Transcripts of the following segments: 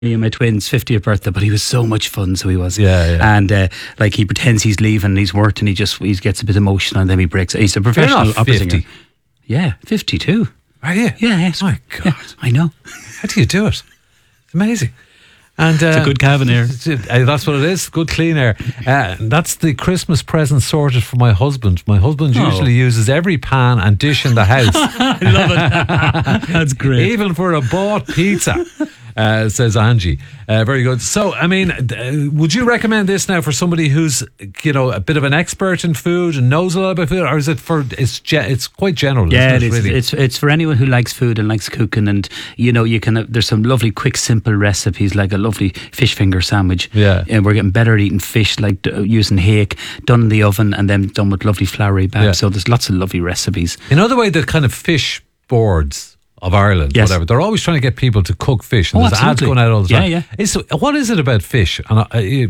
me and my twins' 50th birthday, but he was so much fun, so he was. Yeah. And like he pretends he's leaving, he's worked, and he gets a bit emotional, and then he breaks. He's a professional You're not opera 50. singer. Yeah, 52. Are you? Yeah, yes. My God. Yeah, I know. How do you do it? It's amazing. And It's a good cabin air. That's what it is. Good clean air. That's the Christmas present sorted for my husband. My husband usually uses every pan and dish in the house. I love it. That's great. Even for a bought pizza, says Angie. Very good. So, I mean, would you recommend this now for somebody who's, a bit of an expert in food and knows a lot about food, or is it it's quite general? Yeah, isn't it, really? It's for anyone who likes food and likes cooking, and you can. There's some lovely, quick, simple recipes like a lovely fish finger sandwich. Yeah, and we're getting better at eating fish, like using hake, done in the oven, and then done with lovely floury back. Yeah. So there's lots of lovely recipes. The way the kind of fish boards of Ireland, yes. whatever, they're always trying to get people to cook fish, and there's ads going out all the time. Yeah. What is it about fish? And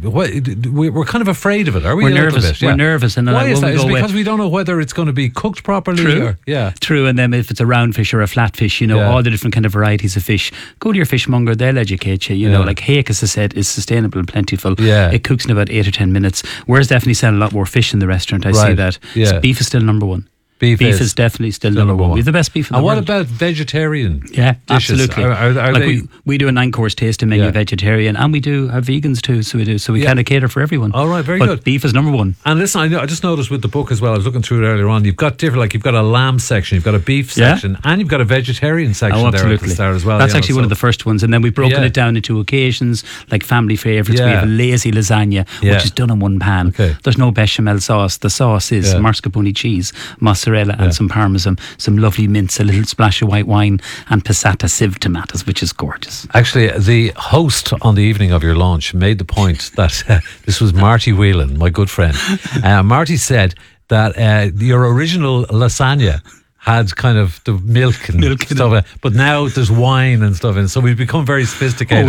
we're kind of afraid of it, are we? We're nervous. We're nervous, and why is that? Is it because because we don't know whether it's going to be cooked properly? True. Yeah, true. And then if it's a round fish or a flat fish, all the different kind of varieties of fish. Go to your fishmonger; they'll educate you. Like hake, as I said, is sustainable and plentiful. Yeah. It cooks in about 8 or 10 minutes. Whereas definitely selling a lot more fish in the restaurant. I see that. Yeah. So beef is still number one. Beef is definitely still number one. We have the best beef in the world. And what about vegetarian? Yeah, dishes? absolutely. Are they... we do a 9-course tasting menu vegetarian, and we do have vegans too. So we do. So we kind of cater for everyone. All right, very but good. Beef is number one. And listen, I just noticed with the book as well. I was looking through it earlier on. You've got different, like you've got a lamb section, you've got a beef section, and you've got a vegetarian section there at the start as well. That's actually one of the first ones, and then we've broken it down into occasions like family favourites. We have a lazy lasagna, which is done in one pan. Okay. There's no bechamel sauce. The sauce is mascarpone cheese, mozzarella, and some parmesan, some lovely mince, a little splash of white wine, and passata sieve tomatoes, which is gorgeous. Actually, the host on the evening of your launch made the point that this was Marty Whelan, my good friend. Marty said that your original lasagna had kind of the milk and stuff, but now there's wine and stuff in it, so we've become very sophisticated.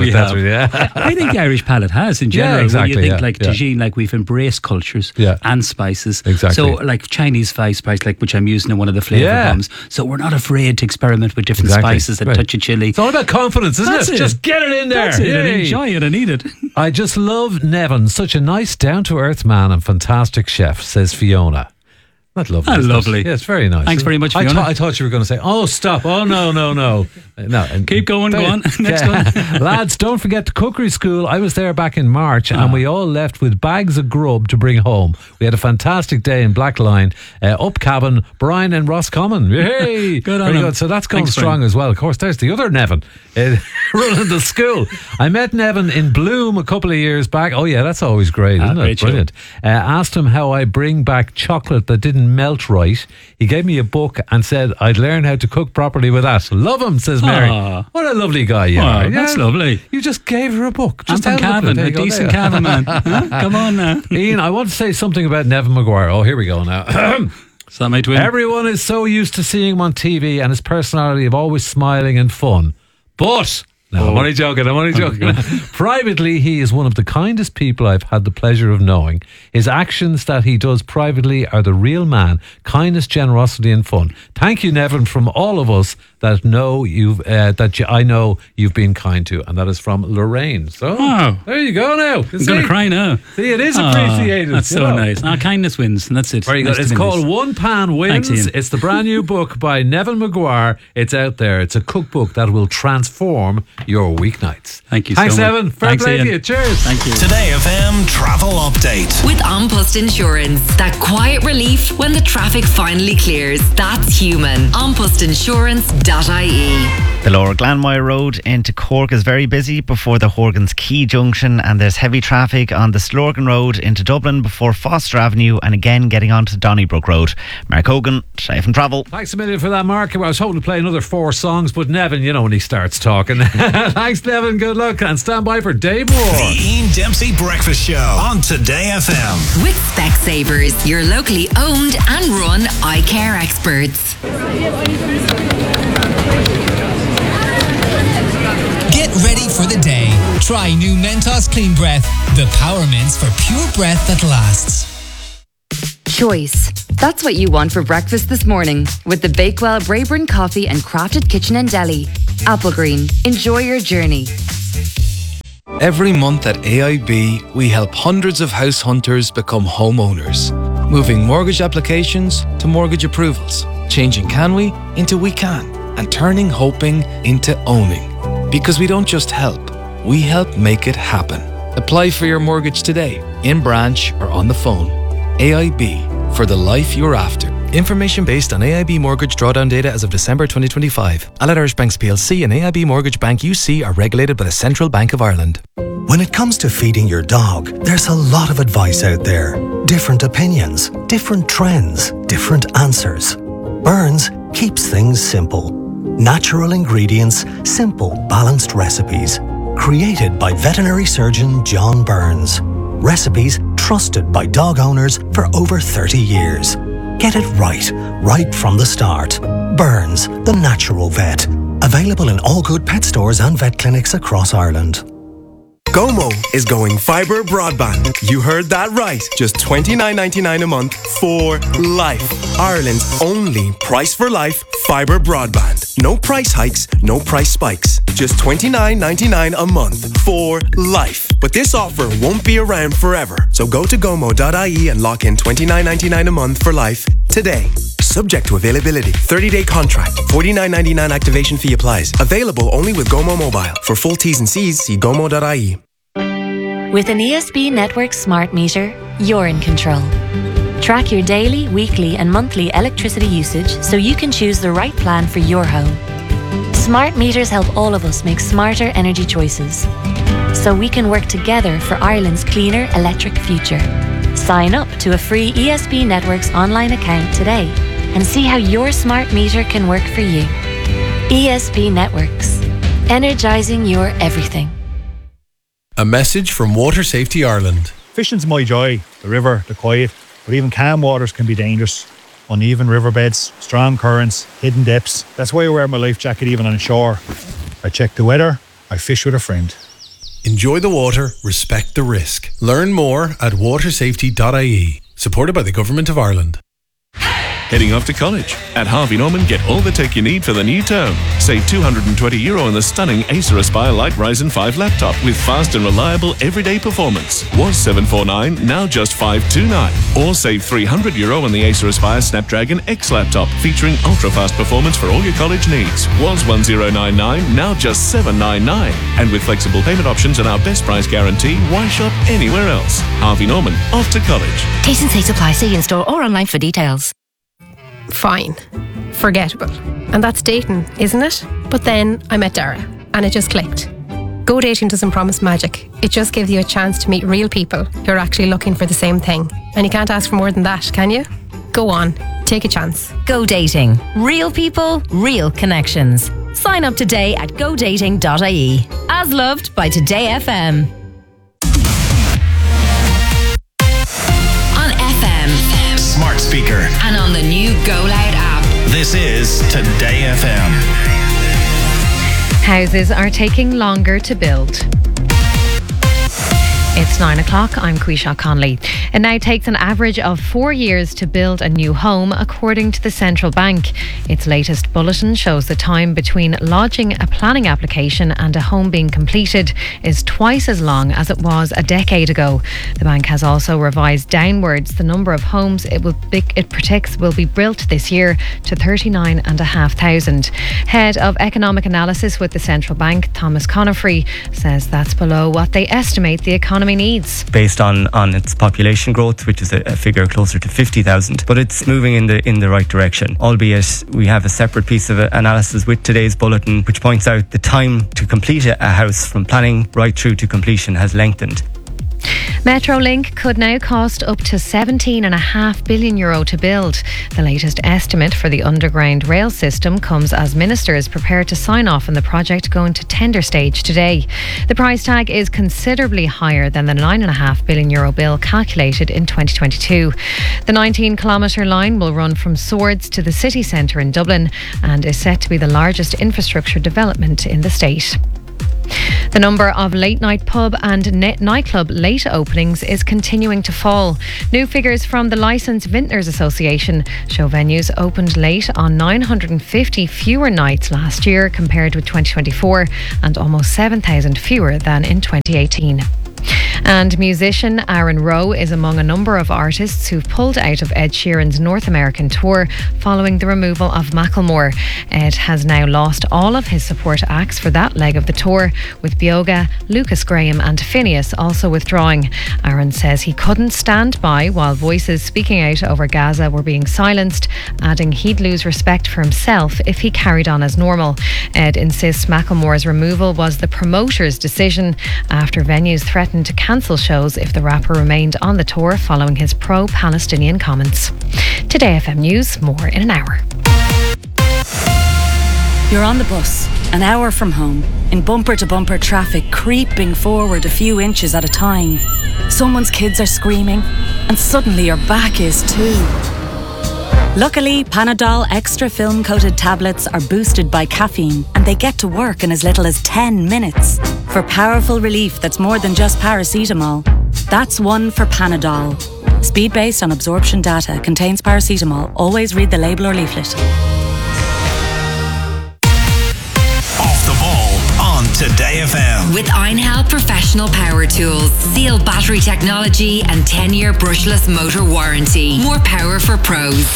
I think the Irish palate has in general. Yeah, exactly. When you think like tagine, like we've embraced cultures and spices. Exactly. So like Chinese spice, like which I'm using in one of the flavour bombs. So we're not afraid to experiment with different spices and touch of chili. It's all about confidence, isn't it? Just get it in there. That's it. And enjoy it and eat it. I just love Nevin, such a nice, down-to-earth man and fantastic chef, says Fiona. That's lovely. That's lovely. Yeah, it's very nice. Thanks very much, Fiona. I thought you were going to say, oh, stop. Oh, no. No. Keep going, go on. Next one. Lads, don't forget the cookery school. I was there back in March and we all left with bags of grub to bring home. We had a fantastic day in Blackline, up cabin, Brian and Roscommon. Yay! Good on Very him. good. So that's going Thanks, strong Brian. as well. Of course, there's the other Nevin running the school. I met Nevin in Bloom a couple of years back. Oh, yeah, that's always great, isn't it? Great show. Brilliant. Asked him how I bring back chocolate that didn't melt right. He gave me a book and said I'd learn how to cook properly with that. Love him, says Mary. What a lovely guy you are. That's lovely. You just gave her a book. I'm Just from Cavan, a decent Cavan man. Come on now. Ian, I want to say something about Nevin Maguire. Oh, here we go now. Is that my twin? Everyone is so used to seeing him on TV and his personality of always smiling and fun. But... No, I'm only joking. Privately, he is one of the kindest people I've had the pleasure of knowing. His actions that he does privately are the real man. Kindness, generosity and fun. Thank you, Nevin, from all of us that know I know you've been kind to. And that is from Lorraine. So, there you go now. I'm going to cry now. See, it is appreciated. That's so nice. Kindness wins, and that's it. Very good. It's called One Pan Wins. Thanks, Ian. It's the brand new book by Nevin Maguire. It's out there. It's a cookbook that will transform your weeknights. Thank you Thanks, so much. Nevin. Fair play to you. Cheers. Thank you. Today FM travel update. With An Post Insurance. That quiet relief when the traffic finally clears. That's human. AnPostInsurance.ie. The Lower Glanmire Road into Cork is very busy before the Horgan's Quay junction, and there's heavy traffic on the Slorgan Road into Dublin before Foster Avenue, and again getting onto Donnybrook Road. Mark Hogan, Safe and Travel. Thanks a million for that, Mark. I was hoping to play another 4 songs, but Nevin, you know when he starts talking. Thanks, Nevin. Good luck, and stand by for Dave Moore. The Ian Dempsey Breakfast Show on Today FM. With Specsavers, your locally owned and run eye care experts. Get ready for the day. Try new Mentos Clean Breath, the power mints for pure breath that lasts. Choice. That's what you want for breakfast this morning with the Bakewell Braeburn Coffee and Crafted Kitchen and Deli. Applegreen. Enjoy your journey. Every month at AIB, we help hundreds of house hunters become homeowners, moving mortgage applications to mortgage approvals, changing can we into we can, and turning hoping into owning. Because we don't just help, we help make it happen. Apply for your mortgage today, in branch or on the phone. AIB, for the life you're after. Information based on AIB mortgage drawdown data as of December 2025. Allied Irish Banks plc and AIB Mortgage Bank UC are regulated by the Central Bank of Ireland. When it comes to feeding your dog, there's a lot of advice out there. Different opinions, different trends, different answers. Burns keeps things simple. Natural ingredients, simple, balanced recipes. Created by veterinary surgeon John Burns. Recipes trusted by dog owners for over 30 years. Get it right from the start. Burns, the natural vet. Available in all good pet stores and vet clinics across Ireland. Gomo is going fibre broadband. You heard that right. Just $29.99 a month for life. Ireland's only price for life fibre broadband. No price hikes, no price spikes. Just $29.99 a month for life. But this offer won't be around forever. So go to gomo.ie and lock in $29.99 a month for life today. Subject to availability. 30-day contract. $49.99 activation fee applies. Available only with Gomo Mobile. For full T's and C's, see gomo.ie. With an ESB Network smart meter, you're in control. Track your daily, weekly and monthly electricity usage so you can choose the right plan for your home. Smart meters help all of us make smarter energy choices, so we can work together for Ireland's cleaner electric future. Sign up to a free ESB Networks online account today and see how your smart meter can work for you. ESB Networks. Energising your everything. A message from Water Safety Ireland. Fishing's my joy. The river, the quiet, but even calm waters can be dangerous. Uneven riverbeds, strong currents, hidden depths. That's why I wear my life jacket even on shore. I check the weather, I fish with a friend. Enjoy the water, respect the risk. Learn more at watersafety.ie. Supported by the Government of Ireland. Heading off to college? At Harvey Norman, get all the tech you need for the new term. Save €220 on the stunning Acer Aspire Light Ryzen 5 laptop with fast and reliable everyday performance. Was $749, now just $529. Or save €300 on the Acer Aspire Snapdragon X laptop featuring ultra-fast performance for all your college needs. Was $1099, now just $799. And with flexible payment options and our best price guarantee, why shop anywhere else? Harvey Norman, off to college. T&C supply. See in store or online for details. Fine. Forgettable. And that's dating, isn't it? But then I met Dara and it just clicked. Go Dating doesn't promise magic. It just gives you a chance to meet real people who are actually looking for the same thing. And you can't ask for more than that, can you? Go on. Take a chance. Go Dating. Real people, real connections. Sign up today at godating.ie. As loved by Today FM. Smart speaker. And on the new Go Loud app. This is Today FM. Houses are taking longer to build. It's 9 o'clock. I'm Quisha Conley. It now takes an average of 4 years to build a new home, according to the Central Bank. Its latest bulletin shows the time between lodging a planning application and a home being completed is twice as long as it was a decade ago. The bank has also revised downwards the number of homes it predicts will be built this year to 39,500. Head of Economic Analysis with the Central Bank, Thomas Conifrey, says that's below what they estimate the economy needs. Based on its population growth, which is a figure closer to 50,000, but it's moving in the right direction, albeit we have a separate piece of analysis with today's bulletin which points out the time to complete a house from planning right through to completion has lengthened. Metrolink could now cost up to €17.5 billion to build. The latest estimate for the underground rail system comes as ministers prepare to sign off on the project going to tender stage today. The price tag is considerably higher than the €9.5 billion bill calculated in 2022. The 19-kilometre line will run from Swords to the city centre in Dublin and is set to be the largest infrastructure development in the state. The number of late-night pub and nightclub late openings is continuing to fall. New figures from the Licensed Vintners Association show venues opened late on 950 fewer nights last year compared with 2024 and almost 7,000 fewer than in 2018. And musician Aaron Rowe is among a number of artists who've pulled out of Ed Sheeran's North American tour following the removal of Macklemore. Ed has now lost all of his support acts for that leg of the tour, with Bioga, Lucas Graham and Phineas also withdrawing. Aaron says he couldn't stand by while voices speaking out over Gaza were being silenced, adding he'd lose respect for himself if he carried on as normal. Ed insists Macklemore's removal was the promoter's decision after venues threatened to cancel shows if the rapper remained on the tour following his pro-Palestinian comments. Today FM News, more in an hour. You're on the bus, an hour from home, in bumper-to-bumper traffic, creeping forward a few inches at a time. Someone's kids are screaming, and suddenly your back is too. Luckily, Panadol Extra film-coated tablets are boosted by caffeine, and they get to work in as little as 10 minutes. For powerful relief that's more than just paracetamol. That's one for Panadol. Speed based on absorption data, contains paracetamol. Always read the label or leaflet. Off the ball on Today FM. With Einhell Professional Power Tools, Seal battery technology and 10-year brushless motor warranty. More power for pros.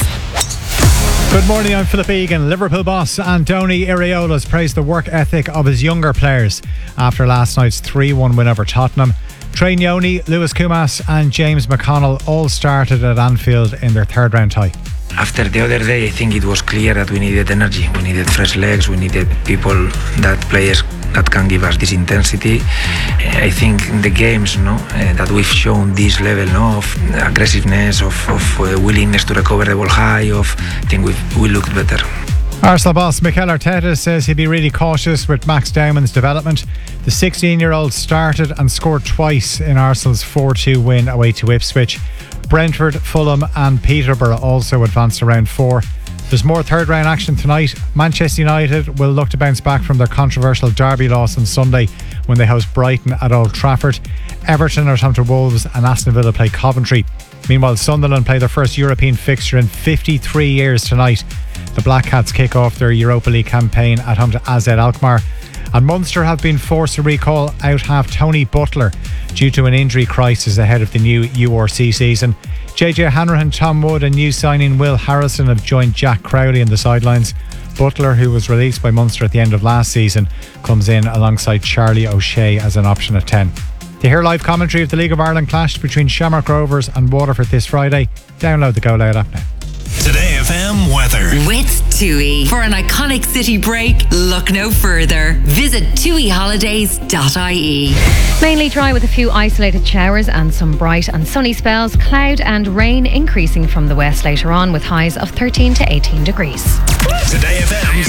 Good morning, I'm Philip Egan. Liverpool boss Andoni Iraola has praised the work ethic of his younger players after last night's 3-1 win over Tottenham. Trey Noni, Lewis Kumas and James McConnell all started at Anfield in their third round tie. After the other day, I think it was clear that we needed energy, we needed fresh legs, we needed people, players that can give us this intensity. I think in the games that we've shown this level of aggressiveness, of willingness to recover the ball high, I think we looked better. Arsenal boss Mikel Arteta says he'd be really cautious with Max Dowman's development. The 16-year-old started and scored twice in Arsenal's 4-2 win away to Ipswich. Brentford, Fulham and Peterborough also advanced to round 4. There's more third round action tonight. Manchester United will look to bounce back from their controversial derby loss on Sunday when they host Brighton at Old Trafford. Everton are home to Wolves and Aston Villa play Coventry. Meanwhile, Sunderland play their first European fixture in 53 years tonight. The Black Cats kick off their Europa League campaign at home to AZ Alkmaar. And Munster have been forced to recall out half Tony Butler due to an injury crisis ahead of the new URC season. JJ Hanrahan, Tom Wood and new signing Will Harrison have joined Jack Crowley in the sidelines. Butler, who was released by Munster at the end of last season, comes in alongside Charlie O'Shea as an option at 10. To hear live commentary of the League of Ireland clash between Shamrock Rovers and Waterford this Friday, download the Go Loud app now. Today FM weather. With TUI. For an iconic city break, look no further. Visit tuiholidays.ie. Mainly dry with a few isolated showers and some bright and sunny spells. Cloud and rain increasing from the west later on with highs of 13 to 18 degrees. Today FM's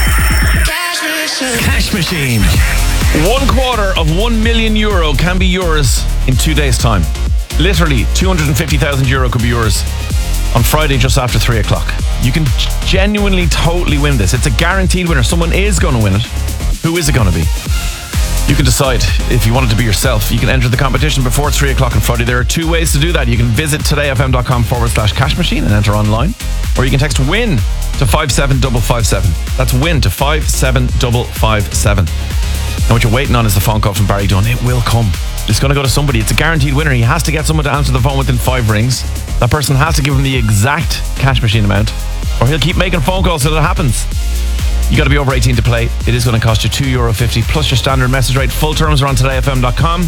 Cash Machine. €1/4 of €1 million can be yours in 2 days' time. Literally, €250,000 could be yours on Friday just after 3 o'clock. You can genuinely, totally win this. It's a guaranteed winner. Someone is going to win it. Who is it going to be? You can decide if you want it to be yourself. You can enter the competition before 3 o'clock on Friday. There are 2 ways to do that. You can visit todayfm.com/cash machine and enter online, or you can text WIN to 57557. That's WIN to 57557. And what you're waiting on is the phone call from Barry Dunn. It will come. It's going to go to somebody. It's a guaranteed winner. He has to get someone to answer the phone within 5 rings. That person has to give him the exact cash machine amount, or he'll keep making phone calls till it happens. You got to be over 18 to play. It is going to cost you €2.50 plus your standard message rate. Full terms are on todayfm.com.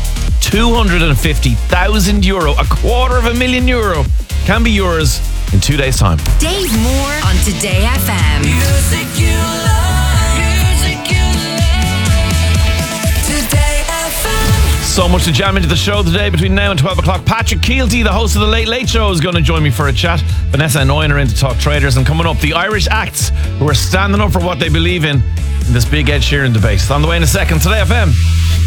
€250,000, €250,000 can be yours in 2 days' time. Dave Moore on Today FM. Music you love, music you love. Today FM. So much to jam into the show today between now and 12 o'clock. Patrick Keelty, the host of the Late Late Show, is going to join me for a chat. Vanessa Inouye are in to talk traders. And coming up, the Irish acts who are standing up for what they believe in this big Ed Sheeran debate. It's on the way in a second. Today FM.